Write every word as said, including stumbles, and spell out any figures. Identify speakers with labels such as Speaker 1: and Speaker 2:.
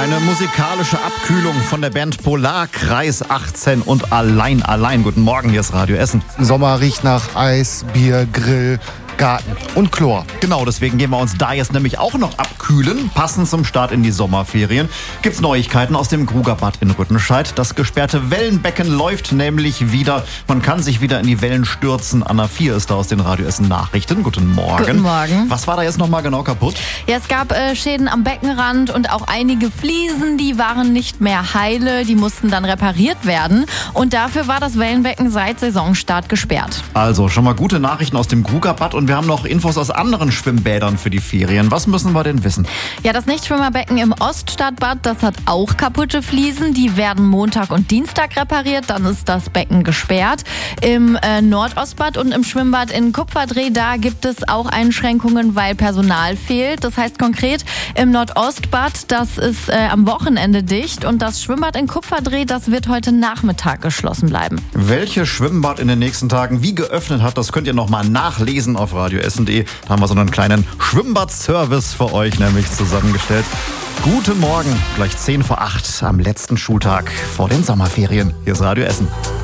Speaker 1: Eine musikalische Abkühlung von der Band Polar, Kreis achtzehn und Allein, Allein. Guten Morgen, hier ist Radio Essen.
Speaker 2: Sommer riecht nach Eis, Bier, Grill, Garten und Chlor.
Speaker 1: Genau, deswegen gehen wir uns da jetzt nämlich auch noch abkühlen. Passend zum Start in die Sommerferien gibt's Neuigkeiten aus dem Grugerbad in Rüttenscheid. Das gesperrte Wellenbecken läuft nämlich wieder. Man kann sich wieder in die Wellen stürzen. Anna vier ist da aus den Radio Essen Nachrichten. Guten Morgen.
Speaker 3: Guten Morgen.
Speaker 1: Was war da jetzt nochmal genau kaputt?
Speaker 3: Ja, es gab äh, Schäden am Beckenrand und auch einige Fliesen, die waren nicht mehr heile. Die mussten dann repariert werden. Und dafür war das Wellenbecken seit Saisonstart gesperrt.
Speaker 1: Also schon mal gute Nachrichten aus dem Grugerbad. Und wir haben noch Infos aus anderen Schwimmbädern für die Ferien. Was müssen wir denn wissen?
Speaker 3: Ja, das Nichtschwimmerbecken im Oststadtbad, das hat auch kaputte Fliesen. Die werden Montag und Dienstag repariert, dann ist das Becken gesperrt. Im äh, Nordostbad und im Schwimmbad in Kupferdreh, da gibt es auch Einschränkungen, weil Personal fehlt. Das heißt konkret, im Nordostbad, das ist äh, am Wochenende dicht. Und das Schwimmbad in Kupferdreh, das wird heute Nachmittag geschlossen bleiben.
Speaker 1: Welches Schwimmbad in den nächsten Tagen wie geöffnet hat, das könnt ihr nochmal nachlesen auf radio essen punkt de. Da haben wir so einen kleinen Schwimmbad-Service für euch nämlich zusammengestellt. Guten Morgen, gleich zehn vor acht am letzten Schultag vor den Sommerferien. Hier ist Radio Essen.